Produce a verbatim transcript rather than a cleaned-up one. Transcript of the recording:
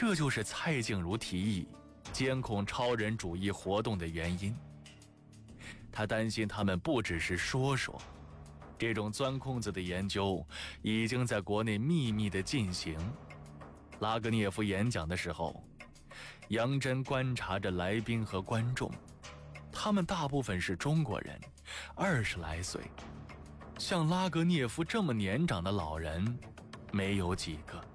这就是蔡静茹提议监控超人主义活动的原因。他担心他们不只是说说，这种钻空子的研究已经在国内秘密地进行。拉格涅夫演讲的时候，杨真观察着来宾和观众，他们大部分是中国人，二十来岁，像拉格涅夫这么年长的老人没有几个。